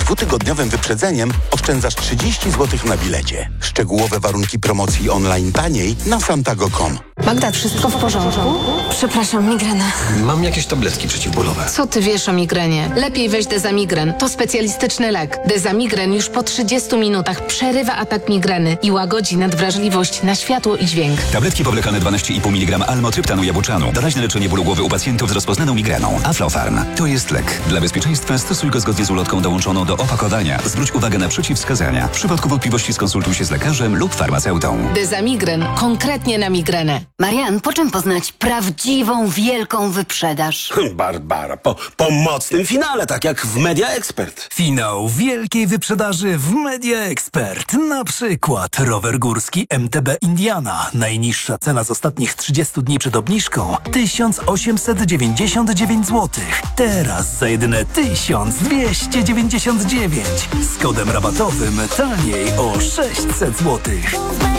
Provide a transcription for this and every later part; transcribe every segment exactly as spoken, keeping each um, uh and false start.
dwutygodniowym wyprzedzeniem oszczędzasz trzydzieści złotych na bilecie. Szczegółowe warunki promocji online taniej na santago kropka com. Magda, wszystko w porządku? Przepraszam, migrena. Mam jakieś tabletki przeciwbólowe. Co ty wiesz o migrenie? Lepiej weź Dezamigren. To specjalistyczny lek. Dezamigren już po trzydziestu minutach przerywa atak migreny i łagodzi nadwrażliwość na światło i dźwięk. Tabletki powlekane dwanaście i pół miligrama almotryptanu jabuczanu. Doraźne leczenie bólu głowy u pacjentów z rozpoznaną migreną. Aflofarm. To jest lek. Dla bezpieczeństwa stosuj go zgodnie z ulotką dołączoną do opakowania. Zwróć uwagę na przeciwwskazania. W przypadku wątpliwości skonsultuj się z lekarzem lub farmaceutą. Dezamigren. Konkretnie na migrenę. Marian, po czym poznać prawdziwą, wielką wyprzedaż? Barbara, po, po mocnym finale, tak jak w Media Expert. Finał wielkiej wyprzedaży w Media Expert. Na przykład rower górski M T B Indiana. Najniższa cena z ostatnich trzydziestu dni przed obniżką tysiąc osiemset dziewięćdziesiąt dziewięć złotych. Teraz za jedyne tysiąc dwieście dziewięćdziesiąt dziewięć. Z kodem rabatowym taniej o sześćset złotych.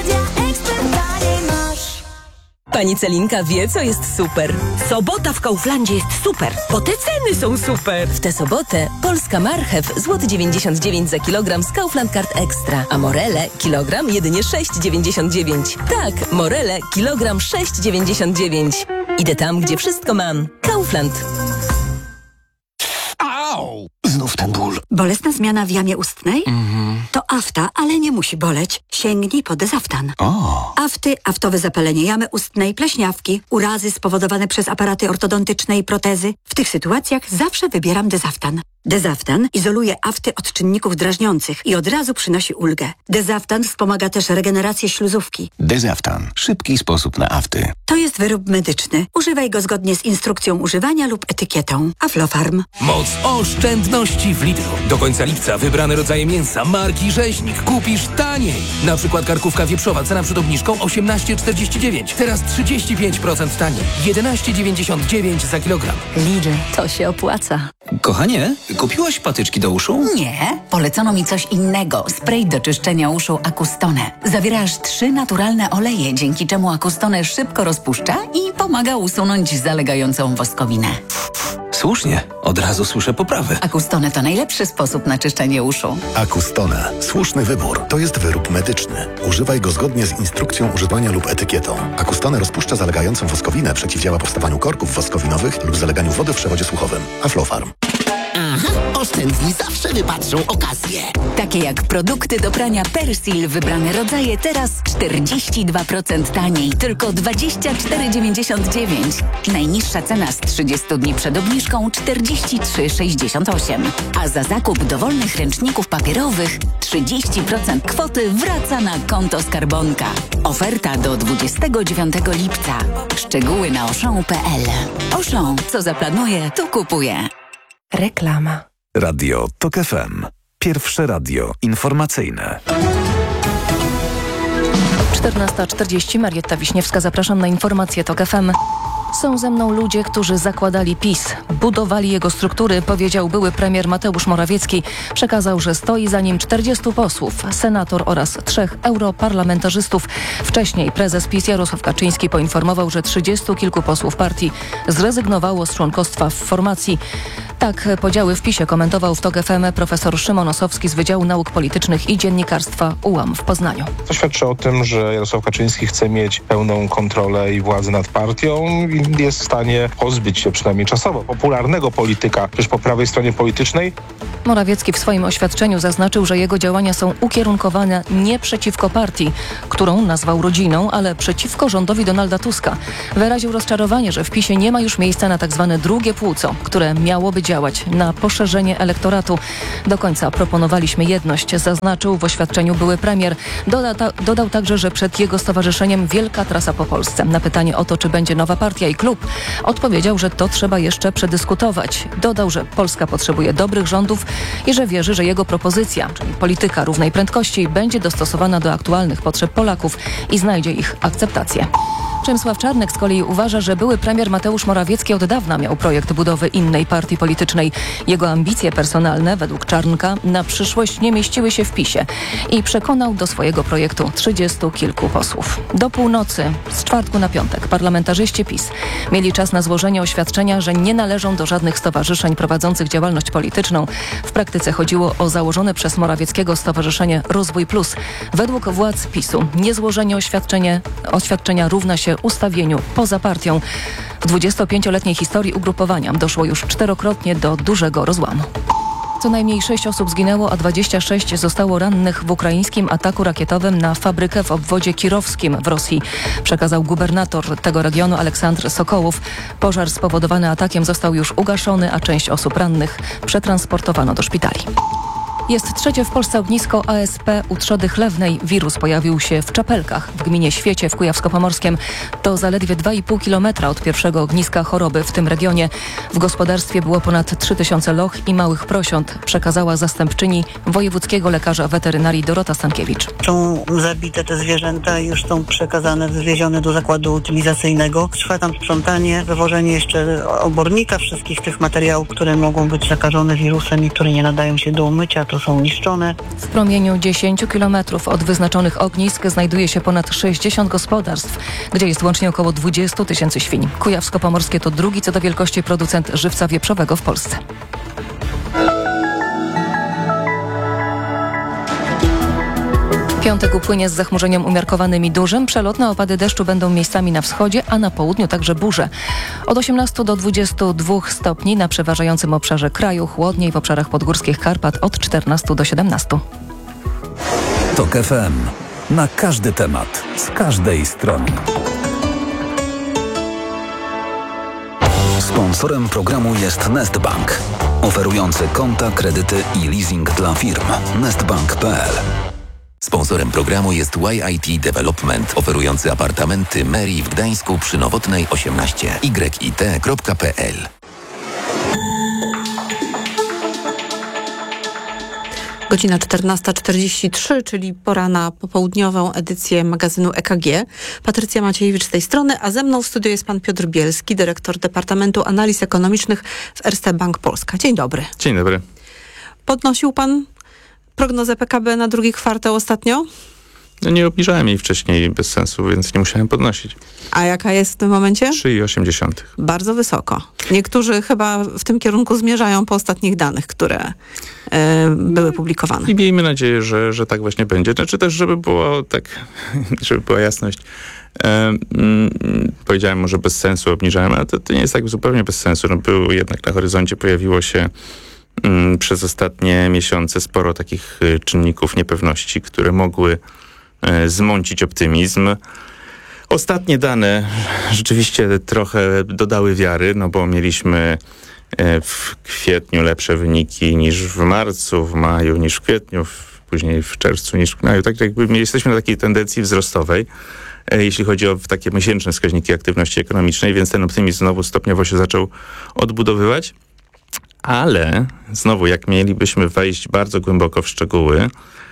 Pani Celinka wie, co jest super. Sobota w Kauflandzie jest super, bo te ceny są super. W tę sobotę polska marchew złoty dziewięćdziesiąt dziewięć za kilogram z Kaufland Card Extra, a morele kilogram jedynie sześć dziewięćdziesiąt dziewięć. Tak, morele kilogram sześć dziewięćdziesiąt dziewięć. Idę tam, gdzie wszystko mam. Kaufland. Au! Znów ten ból. Bolesna zmiana w jamie ustnej? Mhm. To afta, ale nie musi boleć. Sięgnij po Dezaftan. O. Afty, aftowe zapalenie jamy ustnej, pleśniawki, urazy spowodowane przez aparaty ortodontyczne i protezy. W tych sytuacjach zawsze wybieram Dezaftan. Dezaftan izoluje afty od czynników drażniących i od razu przynosi ulgę. Dezaftan wspomaga też regenerację śluzówki. Dezaftan. Szybki sposób na afty. To jest wyrób medyczny. Używaj go zgodnie z instrukcją używania lub etykietą. Aflofarm. Moc oszczędności w Lidlu. Do końca lipca wybrane rodzaje mięsa marki Rzeźnik kupisz taniej. Na przykład karkówka wieprzowa, cena przed obniżką osiemnaście czterdzieści dziewięć. Teraz trzydzieści pięć procent taniej. jedenaście dziewięćdziesiąt dziewięć za kilogram. Lidl, to się opłaca. Kochanie, kupiłaś patyczki do uszu? Nie, polecono mi coś innego. Spray do czyszczenia uszu Acustone. Zawiera aż trzy naturalne oleje, dzięki czemu Acustone szybko rozpuszcza i pomaga usunąć zalegającą woskowinę. Słusznie, od razu słyszę poprawę. Acustone to najlepszy sposób na czyszczenie uszu. Acustone. Słuszny wybór. To jest wyrób medyczny. Używaj go zgodnie z instrukcją używania lub etykietą. Acustone rozpuszcza zalegającą woskowinę, przeciwdziała powstawaniu korków woskowinowych lub zaleganiu wody w przewodzie słuchowym. Aflofarm. Aha, oszczędni zawsze wypatrzą okazję. Takie jak produkty do prania Persil, wybrane rodzaje teraz czterdzieści dwa procent taniej, tylko dwadzieścia cztery dziewięćdziesiąt dziewięć. Najniższa cena z trzydziestu dni przed obniżką czterdzieści trzy sześćdziesiąt osiem. A za zakup dowolnych ręczników papierowych trzydzieści procent kwoty wraca na konto skarbonka. Oferta do dwudziestego dziewiątego lipca. Szczegóły na auchan kropka p l. Auchan, co zaplanuje, to kupuje. Reklama. Radio Tok F M. Pierwsze radio informacyjne. czternasta czterdzieści. Marietta Wiśniewska. Zapraszam na informacje Tok F M. Są ze mną ludzie, którzy zakładali PiS, budowali jego struktury, powiedział były premier Mateusz Morawiecki. Przekazał, że stoi za nim czterdziestu posłów, senator oraz trzech europarlamentarzystów. Wcześniej prezes PiS Jarosław Kaczyński poinformował, że trzydziestu kilku posłów partii zrezygnowało z członkostwa w formacji. Tak podziały w PiSie komentował w Tok F M profesor Szymon Osowski z Wydziału Nauk Politycznych i Dziennikarstwa U Łam w Poznaniu. To świadczy o tym, że Jarosław Kaczyński chce mieć pełną kontrolę i władzę nad partią i jest w stanie pozbyć się przynajmniej czasowo popularnego polityka, też po prawej stronie politycznej. Morawiecki w swoim oświadczeniu zaznaczył, że jego działania są ukierunkowane nie przeciwko partii, którą nazwał rodziną, ale przeciwko rządowi Donalda Tuska. Wyraził rozczarowanie, że w PiSie nie ma już miejsca na tak zwane drugie płuco, które miałoby działać na poszerzenie elektoratu. Do końca proponowaliśmy jedność, zaznaczył w oświadczeniu były premier. Doda ta, dodał także, że przed jego stowarzyszeniem wielka trasa po Polsce. Na pytanie o to, czy będzie nowa partia i klub, odpowiedział, że to trzeba jeszcze przedyskutować. Dodał, że Polska potrzebuje dobrych rządów i że wierzy, że jego propozycja, czyli polityka równej prędkości, będzie dostosowana do aktualnych potrzeb Polaków i znajdzie ich akceptację. Przemysław Czarnek z kolei uważa, że były premier Mateusz Morawiecki od dawna miał projekt budowy innej partii politycznej. Jego ambicje personalne, według Czarnka, na przyszłość nie mieściły się w PiSie i przekonał do swojego projektu trzydziestu kilku posłów. Do północy z czwartku na piątek parlamentarzyści PiS mieli czas na złożenie oświadczenia, że nie należą do żadnych stowarzyszeń prowadzących działalność polityczną. W praktyce chodziło o założone przez Morawieckiego Stowarzyszenie Rozwój Plus. Według władz PiSu niezłożenie oświadczenia, oświadczenia równa się ustawieniu poza partią. W dwudziestopięcioletniej historii ugrupowania doszło już czterokrotnie do dużego rozłamu. Co najmniej sześć osób zginęło, a dwadzieścia sześć zostało rannych w ukraińskim ataku rakietowym na fabrykę w obwodzie kirowskim w Rosji, przekazał gubernator tego regionu Aleksandr Sokołow. Pożar spowodowany atakiem został już ugaszony, a część osób rannych przetransportowano do szpitali. Jest trzecie w Polsce ognisko A S P u trzody chlewnej. Wirus pojawił się w Czapelkach w gminie Świecie w Kujawsko-Pomorskiem. To zaledwie dwa i pół kilometra od pierwszego ogniska choroby w tym regionie. W gospodarstwie było ponad trzy tysiące loch i małych prosiąt, przekazała zastępczyni wojewódzkiego lekarza weterynarii Dorota Stankiewicz. Są zabite te zwierzęta i już są przekazane, wywiezione do zakładu utylizacyjnego. Trwa tam sprzątanie, wywożenie jeszcze obornika wszystkich tych materiałów, które mogą być zakażone wirusem i które nie nadają się do umycia. To są niszczone. W promieniu dziesięciu kilometrów od wyznaczonych ognisk znajduje się ponad sześćdziesiąt gospodarstw, gdzie jest łącznie około dwadzieścia tysięcy świń. Kujawsko-Pomorskie to drugi co do wielkości producent żywca wieprzowego w Polsce. Piątek upłynie z zachmurzeniem umiarkowanym i dużym. Przelotne opady deszczu będą miejscami na wschodzie, a na południu także burze. Od osiemnastu do dwudziestu dwóch stopni na przeważającym obszarze kraju, chłodniej w obszarach podgórskich Karpat od czternastu do siedemnastu. Tok F M. Na każdy temat, z każdej strony. Sponsorem programu jest Nestbank, oferujący konta, kredyty i leasing dla firm. nestbank kropka p l. Sponsorem programu jest Y I T Development, oferujący apartamenty Meri w Gdańsku przy Nowotnej osiemnaście. y i t kropka p l. Godzina czternasta czterdzieści trzy, czyli pora na popołudniową edycję magazynu E K G. Patrycja Maciejewicz z tej strony, a ze mną w studiu jest pan Piotr Bielski, dyrektor Departamentu Analiz Ekonomicznych w Erste Bank Polska. Dzień dobry. Dzień dobry. Podnosił pan prognozę P K B na drugi kwartał ostatnio? No nie obniżałem jej wcześniej bez sensu, więc nie musiałem podnosić. A jaka jest w tym momencie? trzy i osiem dziesiątych. Bardzo wysoko. Niektórzy chyba w tym kierunku zmierzają po ostatnich danych, które e, były publikowane. I miejmy nadzieję, że, że tak właśnie będzie. Znaczy też, żeby było tak, żeby była jasność. E, mm, powiedziałem może bez sensu, obniżałem, ale to, to nie jest tak zupełnie bez sensu. No, był jednak na horyzoncie pojawiło się mm, przez ostatnie miesiące sporo takich y, czynników niepewności, które mogły zmącić optymizm. Ostatnie dane rzeczywiście trochę dodały wiary, no bo mieliśmy w kwietniu lepsze wyniki niż w marcu, w maju niż w kwietniu, w, później w czerwcu niż w maju. Tak jakby jesteśmy na takiej tendencji wzrostowej, jeśli chodzi o takie miesięczne wskaźniki aktywności ekonomicznej, więc ten optymizm znowu stopniowo się zaczął odbudowywać. Ale znowu, jak mielibyśmy wejść bardzo głęboko w szczegóły,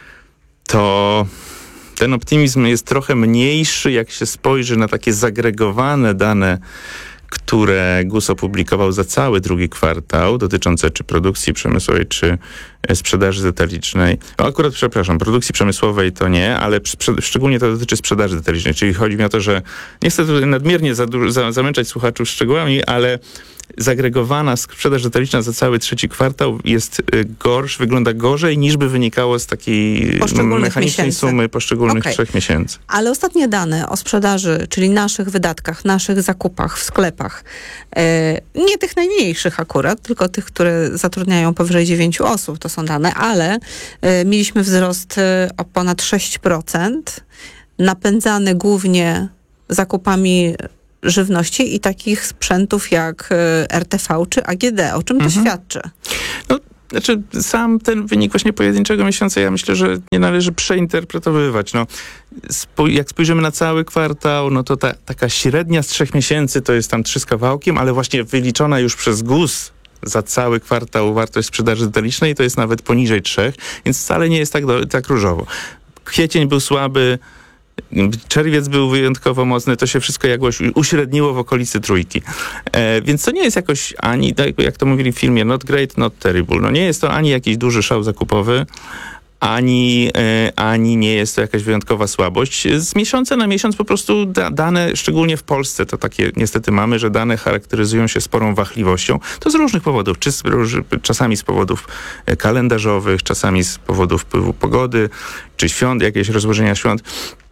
to ten optymizm jest trochę mniejszy, jak się spojrzy na takie zagregowane dane, które G U S opublikował za cały drugi kwartał, dotyczące czy produkcji przemysłowej, czy sprzedaży detalicznej. No akurat, przepraszam, produkcji przemysłowej to nie, ale sprze- szczególnie to dotyczy sprzedaży detalicznej. Czyli chodzi mi o to, że nie chcę tutaj nadmiernie za du- za- zamęczać słuchaczów szczegółami, ale zagregowana sprzedaż detaliczna za cały trzeci kwartał jest gorsz, wygląda gorzej, niż by wynikało z takiej mechanicznej miesięcy. sumy poszczególnych okay. trzech miesięcy. Ale ostatnie dane o sprzedaży, czyli naszych wydatkach, naszych zakupach w sklepach, e, nie tych najmniejszych akurat, tylko tych, które zatrudniają powyżej dziewięciu osób, to są dane, ale e, mieliśmy wzrost e, o ponad sześć procent, napędzany głównie zakupami żywności i takich sprzętów jak R T V czy A G D. O czym to mhm. świadczy? No, znaczy sam ten wynik właśnie pojedynczego miesiąca, ja myślę, że nie należy przeinterpretowywać. No, spój- jak spojrzymy na cały kwartał, no to ta, taka średnia z trzech miesięcy to jest tam trzy z kawałkiem, ale właśnie wyliczona już przez G U S za cały kwartał wartość sprzedaży detalicznej to jest nawet poniżej trzech, więc wcale nie jest tak, do, tak różowo. Kwiecień był słaby, czerwiec był wyjątkowo mocny, to się wszystko jakoś uśredniło w okolicy trójki. E, więc to nie jest jakoś ani, tak jak to mówili w filmie, not great, not terrible. No nie jest to ani jakiś duży szał zakupowy, ani, e, ani nie jest to jakaś wyjątkowa słabość. Z miesiąca na miesiąc po prostu da, dane, szczególnie w Polsce, to takie niestety mamy, że dane charakteryzują się sporą wahliwością. To z różnych powodów, czy z, czasami z powodów kalendarzowych, czasami z powodów wpływu pogody, czy świąt, jakieś rozłożenia świąt.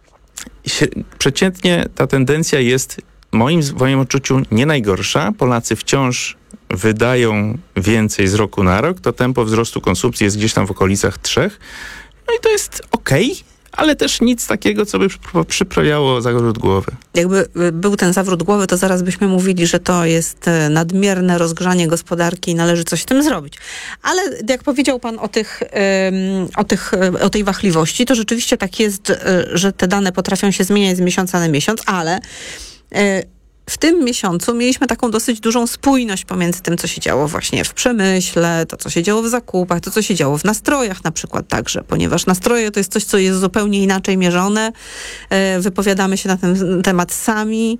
Przeciętnie ta tendencja jest moim, w moim odczuciu nie najgorsza. Polacy wciąż wydają więcej z roku na rok. To tempo wzrostu konsumpcji jest gdzieś tam w okolicach trzech. No i to jest okej, okay, ale też nic takiego, co by przyprawiało zawrót głowy. Jakby był ten zawrót głowy, to zaraz byśmy mówili, że to jest nadmierne rozgrzanie gospodarki i należy coś z tym zrobić. Ale jak powiedział pan o tych, o tych, o tej wahliwości, to rzeczywiście tak jest, że te dane potrafią się zmieniać z miesiąca na miesiąc, ale w tym miesiącu mieliśmy taką dosyć dużą spójność pomiędzy tym, co się działo właśnie w przemyśle, to, co się działo w zakupach, to, co się działo w nastrojach na przykład także, ponieważ nastroje to jest coś, co jest zupełnie inaczej mierzone. Wypowiadamy się na ten temat sami.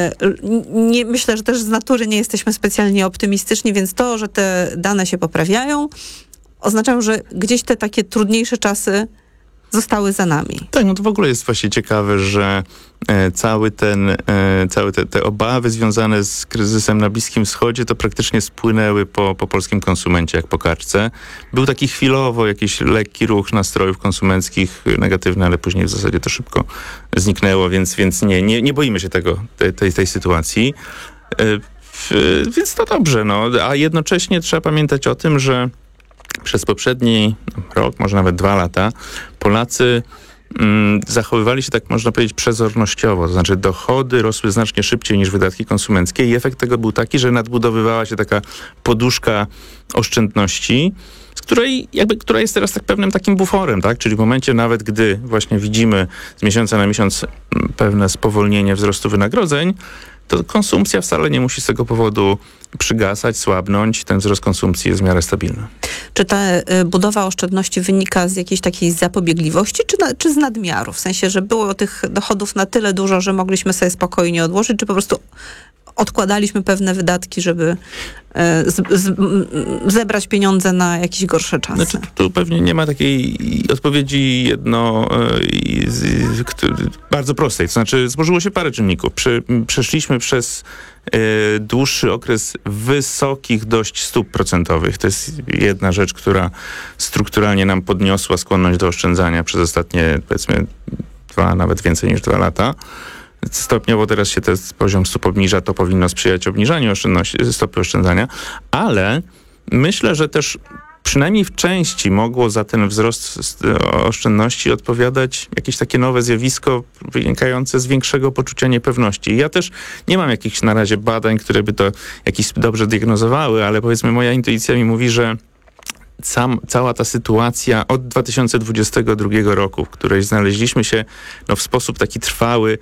Nie, myślę, że też z natury nie jesteśmy specjalnie optymistyczni, więc to, że te dane się poprawiają, oznacza, że gdzieś te takie trudniejsze czasy zostały za nami. Tak, no to w ogóle jest właśnie ciekawe, że e, cały ten, e, całe te, te obawy związane z kryzysem na Bliskim Wschodzie to praktycznie spłynęły po, po polskim konsumencie jak po kaczce. Był taki chwilowo jakiś lekki ruch nastrojów konsumenckich negatywny, ale później w zasadzie to szybko zniknęło, więc, więc nie, nie, nie boimy się tego, tej, tej, tej sytuacji. E, w, więc to dobrze, no. A jednocześnie trzeba pamiętać o tym, że przez poprzedni rok, może nawet dwa lata, Polacy mm, zachowywali się, tak można powiedzieć, przezornościowo. To znaczy dochody rosły znacznie szybciej niż wydatki konsumenckie i efekt tego był taki, że nadbudowywała się taka poduszka oszczędności, z której jakby, która jest teraz tak pewnym takim buforem, tak? Czyli w momencie nawet, gdy właśnie widzimy z miesiąca na miesiąc pewne spowolnienie wzrostu wynagrodzeń, to konsumpcja wcale nie musi z tego powodu przygasać, słabnąć. Ten wzrost konsumpcji jest w miarę stabilny. Czy ta y, budowa oszczędności wynika z jakiejś takiej zapobiegliwości, czy, na, czy z nadmiaru? W sensie, że było tych dochodów na tyle dużo, że mogliśmy sobie spokojnie odłożyć, czy po prostu odkładaliśmy pewne wydatki, żeby y, z, z, zebrać pieniądze na jakieś gorsze czasy? Znaczy, tu pewnie nie ma takiej odpowiedzi jedno y, z, y, bardzo prostej. To znaczy, złożyło się parę czynników. Prze, przeszliśmy przez y, dłuższy okres wysokich dość stóp procentowych. To jest jedna rzecz, która strukturalnie nam podniosła skłonność do oszczędzania przez ostatnie, powiedzmy, dwa, nawet więcej niż dwa lata. Stopniowo teraz się ten poziom stóp obniża, to powinno sprzyjać obniżaniu oszczędności, stopy oszczędzania, ale myślę, że też przynajmniej w części mogło za ten wzrost oszczędności odpowiadać jakieś takie nowe zjawisko wynikające z większego poczucia niepewności. Ja też nie mam jakichś na razie badań, które by to jakiś dobrze diagnozowały, ale powiedzmy moja intuicja mi mówi, że Sam, cała ta sytuacja od dwa tysiące dwudziestego drugiego roku, w której znaleźliśmy się no, w sposób taki trwały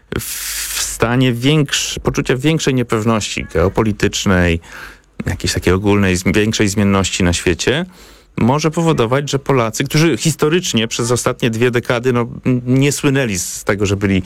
w stanie większy, poczucia większej niepewności geopolitycznej, jakiejś takiej ogólnej, większej zmienności na świecie, może powodować, że Polacy, którzy historycznie przez ostatnie dwie dekady no, nie słynęli z tego, że byli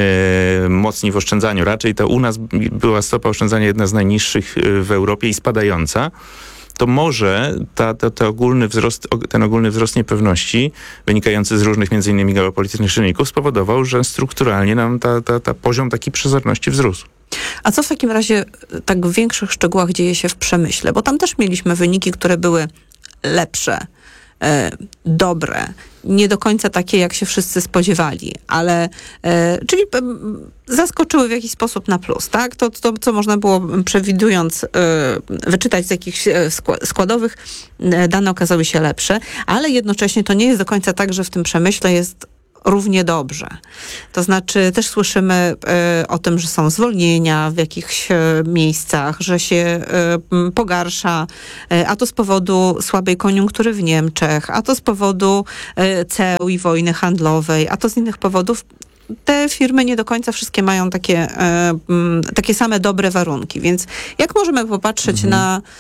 e, mocni w oszczędzaniu. Raczej to u nas była stopa oszczędzania jedna z najniższych w Europie i spadająca. To może ta, ta, ta ogólny wzrost, ten ogólny wzrost niepewności wynikający z różnych między innymi geopolitycznych czynników spowodował, że strukturalnie nam ta, ta, ta poziom takiej przezorności wzrósł. A co w takim razie tak w większych szczegółach dzieje się w przemyśle? Bo tam też mieliśmy wyniki, które były lepsze, e, dobre, nie do końca takie, jak się wszyscy spodziewali, ale e, czyli e, zaskoczyły w jakiś sposób na plus, tak? To, to co można było przewidując e, wyczytać z jakichś e, składowych, e, dane okazały się lepsze, ale jednocześnie to nie jest do końca tak, że w tym przemyśle jest równie dobrze. To znaczy też słyszymy y, o tym, że są zwolnienia w jakichś y, miejscach, że się y, pogarsza, y, a to z powodu słabej koniunktury w Niemczech, a to z powodu y, ceł i wojny handlowej, a to z innych powodów. Te firmy nie do końca wszystkie mają takie, y, y, takie same dobre warunki, więc jak możemy popatrzeć mhm. na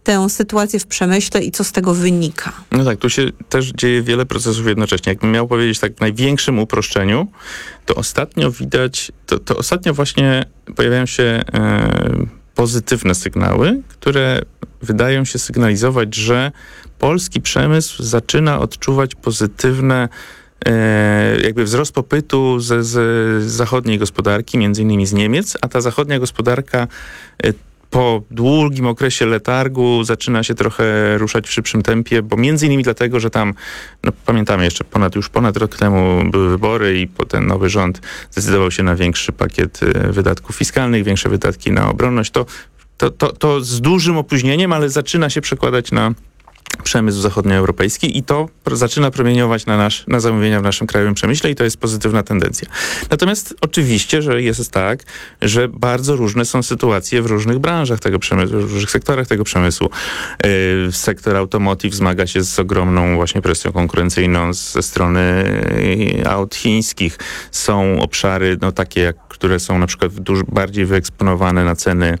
tę sytuację w Przemyśle i co z tego wynika? No tak, tu się też dzieje wiele procesów jednocześnie. Jakbym miał powiedzieć tak w największym uproszczeniu, to ostatnio widać, to, to ostatnio właśnie pojawiają się e, pozytywne sygnały, które wydają się sygnalizować, że polski przemysł zaczyna odczuwać pozytywne e, jakby wzrost popytu z, z zachodniej gospodarki, między innymi z Niemiec, a ta zachodnia gospodarka e, po długim okresie letargu zaczyna się trochę ruszać w szybszym tempie, bo między innymi dlatego, że tam, no pamiętamy jeszcze ponad, już ponad rok temu były wybory i ten nowy rząd zdecydował się na większy pakiet wydatków fiskalnych, większe wydatki na obronność. To, to, to, to z dużym opóźnieniem, ale zaczyna się przekładać na przemysł zachodnioeuropejski i to zaczyna promieniować na, nasz, na zamówienia w naszym krajowym przemyśle i to jest pozytywna tendencja. Natomiast oczywiście, że jest tak, że bardzo różne są sytuacje w różnych branżach tego przemysłu, w różnych sektorach tego przemysłu. Yy, sektor automotive zmaga się z ogromną właśnie presją konkurencyjną ze strony aut chińskich. Są obszary no, takie, jak, które są na przykład dużo bardziej wyeksponowane na ceny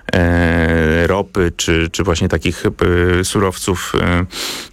E, ropy, czy, czy właśnie takich e, surowców, e,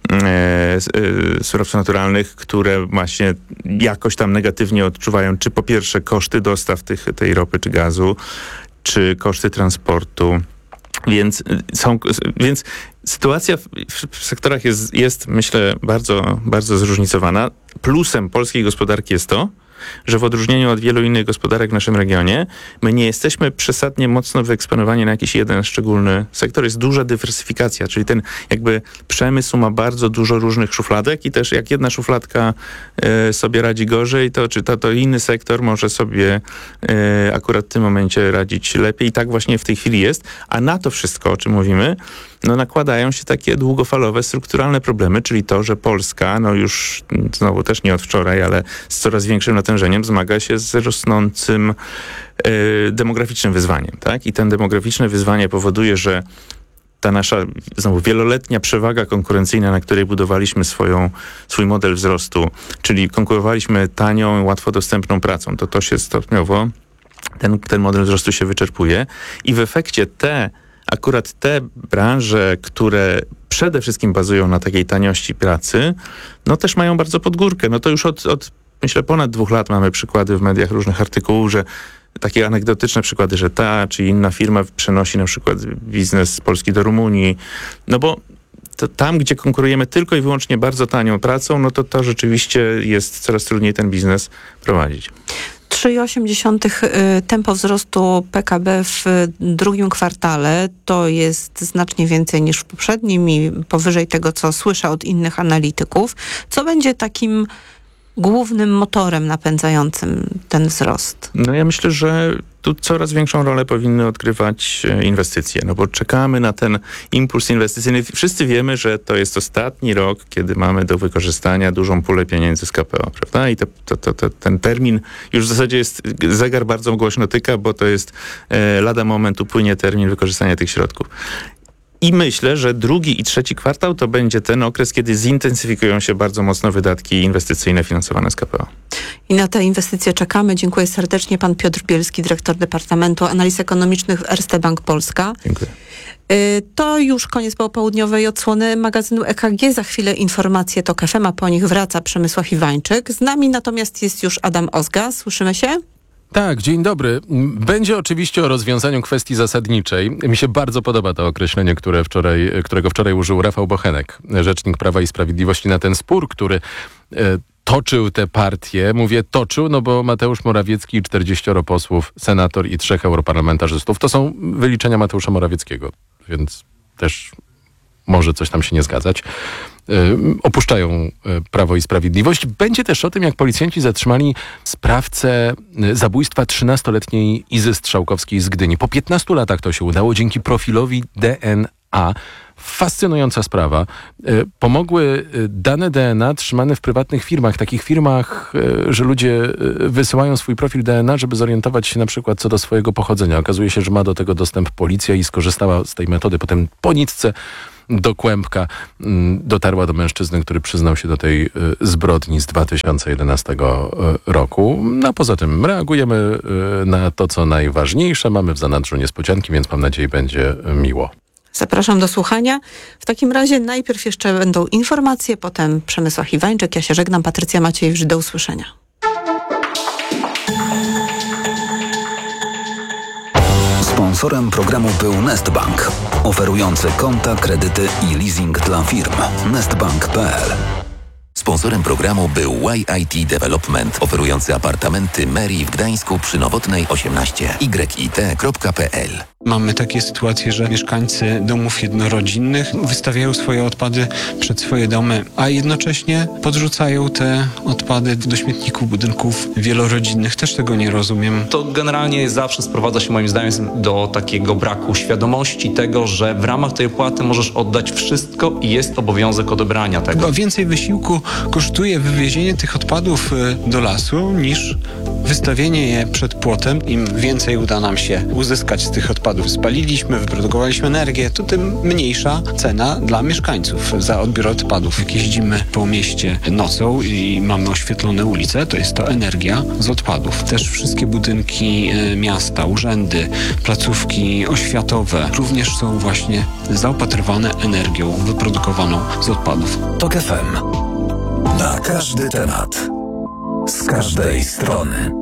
e, surowców naturalnych, które właśnie jakoś tam negatywnie odczuwają, czy po pierwsze koszty dostaw tych, tej ropy czy gazu, czy koszty transportu. Więc, są, więc sytuacja w, w sektorach jest, jest, myślę, bardzo, bardzo zróżnicowana. Plusem polskiej gospodarki jest to, że w odróżnieniu od wielu innych gospodarek w naszym regionie, my nie jesteśmy przesadnie mocno wyeksponowani na jakiś jeden szczególny sektor. Jest duża dywersyfikacja, czyli ten jakby przemysł ma bardzo dużo różnych szufladek i też jak jedna szufladka e, sobie radzi gorzej, to czy to, to inny sektor może sobie e, akurat w tym momencie radzić lepiej. I tak właśnie w tej chwili jest. A na to wszystko, o czym mówimy, no nakładają się takie długofalowe, strukturalne problemy, czyli to, że Polska, no już znowu też nie od wczoraj, ale z coraz większym natężeniem zmaga się z rosnącym e, demograficznym wyzwaniem, tak? I ten demograficzne wyzwanie powoduje, że ta nasza znowu wieloletnia przewaga konkurencyjna, na której budowaliśmy swoją, swój model wzrostu, czyli konkurowaliśmy tanią, łatwo dostępną pracą, to to się stopniowo, ten, ten model wzrostu się wyczerpuje i w efekcie te akurat te branże, które przede wszystkim bazują na takiej taniości pracy, no też mają bardzo pod górkę. No to już od, od myślę, ponad dwóch lat mamy przykłady w mediach różnych artykułów, że takie anegdotyczne przykłady, że ta czy inna firma przenosi na przykład biznes z Polski do Rumunii. No bo to tam, gdzie konkurujemy tylko i wyłącznie bardzo tanią pracą, no to to rzeczywiście jest coraz trudniej ten biznes prowadzić. trzy przecinek osiem tempo wzrostu P K B w drugim kwartale to jest znacznie więcej niż w poprzednim i powyżej tego, co słyszę od innych analityków. Co będzie takim głównym motorem napędzającym ten wzrost? No ja myślę, że tu coraz większą rolę powinny odgrywać inwestycje, no bo czekamy na ten impuls inwestycyjny. Wszyscy wiemy, że to jest ostatni rok, kiedy mamy do wykorzystania dużą pulę pieniędzy z K P O, prawda? I to, to, to, to, ten termin już w zasadzie jest, zegar bardzo głośno tyka, bo to jest e, lada moment upłynie termin wykorzystania tych środków. I myślę, że drugi i trzeci kwartał to będzie ten okres, kiedy zintensyfikują się bardzo mocno wydatki inwestycyjne finansowane z K P O. I na te inwestycje czekamy. Dziękuję serdecznie. Pan Piotr Bielski, dyrektor Departamentu Analiz Ekonomicznych w Erste Bank Polska. Dziękuję. To już koniec popołudniowej odsłony magazynu E K G. Za chwilę informacje TOK F M, a po nich wraca Przemysław Iwańczyk. Z nami natomiast jest już Adam Ozga. Słyszymy się? Tak, dzień dobry. Będzie oczywiście o rozwiązaniu kwestii zasadniczej. Mi się bardzo podoba to określenie, które wczoraj, którego wczoraj użył Rafał Bochenek, rzecznik Prawa i Sprawiedliwości, na ten spór, który e, toczył te partie. Mówię toczył, no bo Mateusz Morawiecki, czterdzieścioro posłów, senator i trzech europarlamentarzystów. To są wyliczenia Mateusza Morawieckiego, więc też może coś tam się nie zgadzać. Opuszczają Prawo i Sprawiedliwość. Będzie też o tym, jak policjanci zatrzymali sprawcę zabójstwa trzynastoletniej Izy Strzałkowskiej z Gdyni. Po piętnastu latach to się udało dzięki profilowi D N A. Fascynująca sprawa. Pomogły dane D N A trzymane w prywatnych firmach, takich firmach, że ludzie wysyłają swój profil D N A, żeby zorientować się na przykład co do swojego pochodzenia. Okazuje się, że ma do tego dostęp policja i skorzystała z tej metody. Potem po nitce do kłębka dotarła do mężczyzny, który przyznał się do tej zbrodni z dwa tysiące jedenastego roku. No a poza tym reagujemy na to, co najważniejsze. Mamy w zanadrzu niespodzianki, więc mam nadzieję, będzie miło. Zapraszam do słuchania. W takim razie najpierw jeszcze będą informacje, potem Przemysław Iwańczyk. Ja się żegnam, Patrycja Maciejewicz, do usłyszenia. Sponsorem programu był Nestbank, oferujący konta, kredyty i leasing dla firm. nestbank kropka p l. Sponsorem programu był Y I T Development, oferujący apartamenty Mary w Gdańsku przy Nowotnej osiemnaście. y i t kropka p l. Mamy takie sytuacje, że mieszkańcy domów jednorodzinnych wystawiają swoje odpady przed swoje domy, a jednocześnie podrzucają te odpady do śmietników budynków wielorodzinnych. Też tego nie rozumiem. To generalnie zawsze sprowadza się moim zdaniem do takiego braku świadomości tego, że w ramach tej opłaty możesz oddać wszystko i jest obowiązek odebrania tego. Chyba więcej wysiłku kosztuje wywiezienie tych odpadów do lasu niż wystawienie je przed płotem. Im więcej uda nam się uzyskać z tych odpadów, spaliliśmy, wyprodukowaliśmy energię, to tym mniejsza cena dla mieszkańców za odbiór odpadów. Jak jeździmy po mieście nocą i mamy oświetlone ulice, to jest to energia z odpadów. Też wszystkie budynki miasta, urzędy, placówki oświatowe również są właśnie zaopatrywane energią wyprodukowaną z odpadów. Tok F M. Na każdy temat. Z każdej strony.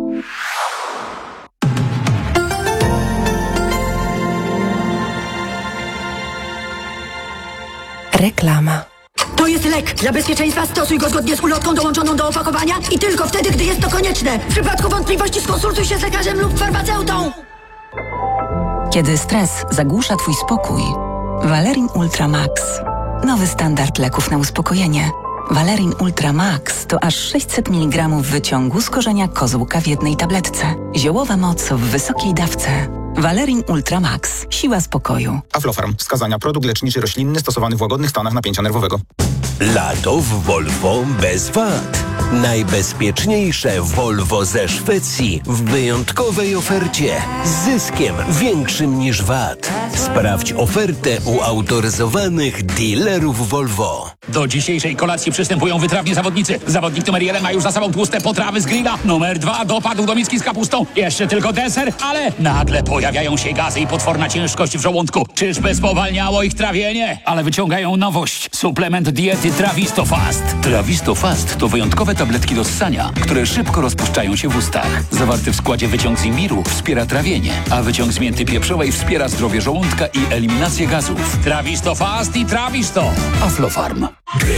Reklama. To jest lek. Dla bezpieczeństwa stosuj go zgodnie z ulotką dołączoną do opakowania i tylko wtedy, gdy jest to konieczne. W przypadku wątpliwości skonsultuj się z lekarzem lub farmaceutą. Kiedy stres zagłusza twój spokój, Valerin Ultra Max. Nowy standard leków na uspokojenie. Valerin Ultra Max to aż sześćset miligramów wyciągu z korzenia kozłka w jednej tabletce. Ziołowa moc w wysokiej dawce. Valerin Ultra Max. Siła spokoju. Aflofarm. Wskazania. Produkt leczniczy roślinny stosowany w łagodnych stanach napięcia nerwowego. Lato w Volvo bez wad. Najbezpieczniejsze Volvo ze Szwecji w wyjątkowej ofercie z zyskiem większym niż V A T. Sprawdź ofertę u autoryzowanych dealerów Volvo. Do dzisiejszej kolacji przystępują wytrawni zawodnicy. Zawodnik numer jeden ma już za sobą tłuste potrawy z grilla. Numer dwa dopadł do miski z kapustą. Jeszcze tylko deser, ale nagle pojawiają się gazy i potworna ciężkość w żołądku. Czyżby spowalniało ich trawienie? Ale wyciągają nowość. Suplement diety Trawisto Fast. Trawisto Fast to wyjątkowe tabletki do ssania, które szybko rozpuszczają się w ustach. Zawarty w składzie wyciąg z imbiru wspiera trawienie, a wyciąg z mięty pieprzowej wspiera zdrowie żołądka i eliminację gazów. Trawisto Fast i Trawisto. Aflofarm. Gry